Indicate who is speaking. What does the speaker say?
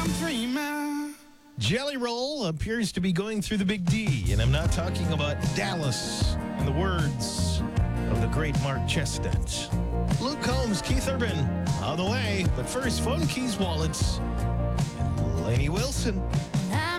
Speaker 1: Jelly Roll appears to be going through the Big D, and I'm not talking about Dallas, in the words of the great Mark Chestnut. Luke Combs, Keith Urban, on the way. But first, phone keys, wallets, and Lainey Wilson.